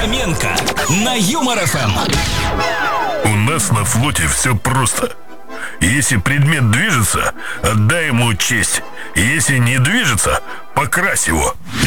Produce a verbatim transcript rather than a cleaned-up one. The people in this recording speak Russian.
Фоменко на Юмор эф эм. У нас на флоте все просто. Если предмет движется, отдай ему честь. Если не движется, покрась его.